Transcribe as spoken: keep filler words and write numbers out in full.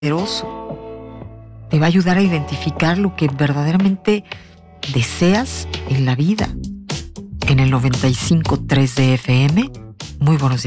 poderoso. Te va a ayudar a identificar lo que verdaderamente deseas en la vida. En el noventa y cinco punto tres de F M, muy buenos días.